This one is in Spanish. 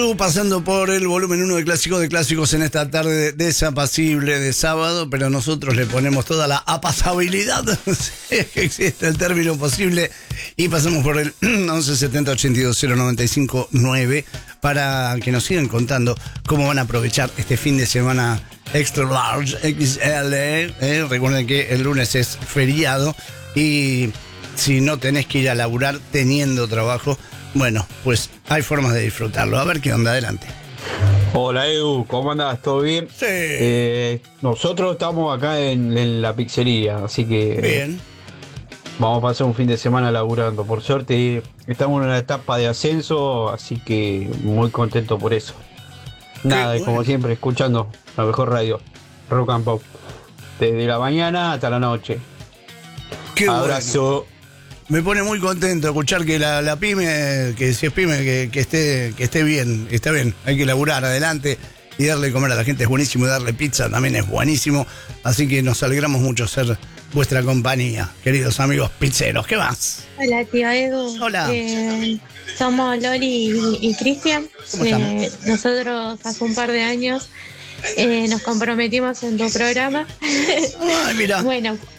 Pasando por el volumen 1 de Clásicos en esta tarde desapacible de sábado, pero nosotros le ponemos toda la apasabilidad, si es que existe el término posible, y pasamos por el 1170 82 095 9 para que nos sigan contando cómo van a aprovechar este fin de semana extra large XL. Recuerden que el lunes es feriado y si no tenés que ir a laburar teniendo trabajo, bueno, pues hay formas de disfrutarlo. A ver qué onda, adelante. Hola Edu, ¿cómo andás? ¿Todo bien? Sí. Nosotros estamos acá en la pizzería, así que Bien. vamos a pasar un fin de semana laburando. Por suerte estamos en una etapa de ascenso, así que muy contento por eso. Nada, bueno. como siempre, escuchando la mejor radio, Rock and Pop, desde la mañana hasta la noche. Qué Abrazo. bueno. Me pone muy contento escuchar que la pyme, que si es pyme, que esté bien, está bien, hay que laburar adelante y darle de comer a la gente es buenísimo, y darle pizza también es buenísimo, así que nos alegramos mucho ser vuestra compañía, queridos amigos pizzeros. ¿Qué más? Hola, tío Edu. Hola. Somos Loli y Cristian. ¿Cómo estamos? Nosotros hace un par de años nos comprometimos en tu programa. Ay, mira. Bueno,